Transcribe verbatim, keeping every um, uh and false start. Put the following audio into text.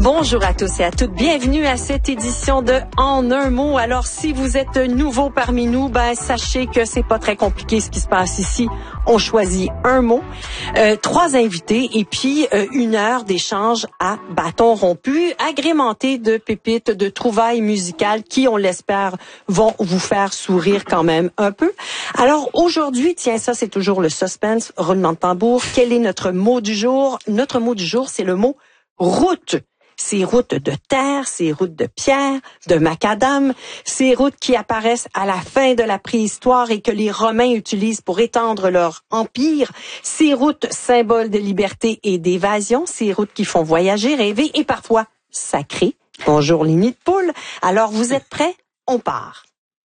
Bonjour à tous et à toutes. Bienvenue à cette édition de En un mot. Alors, si vous êtes nouveau parmi nous, ben, sachez que c'est pas très compliqué ce qui se passe ici. On choisit un mot, euh, trois invités et puis euh, une heure d'échange à bâton rompu, agrémenté de pépites, de trouvailles musicales qui, on l'espère, vont vous faire sourire quand même un peu. Alors, aujourd'hui, tiens, ça, c'est toujours le suspense, roulement de tambour. Quel est notre mot du jour? Notre mot du jour, c'est le mot route. Ces routes de terre, ces routes de pierre, de macadam, ces routes qui apparaissent à la fin de la préhistoire et que les Romains utilisent pour étendre leur empire, ces routes symboles de liberté et d'évasion, ces routes qui font voyager, rêver et parfois sacrer. Bonjour les nids de poule. Alors vous êtes prêts? On part.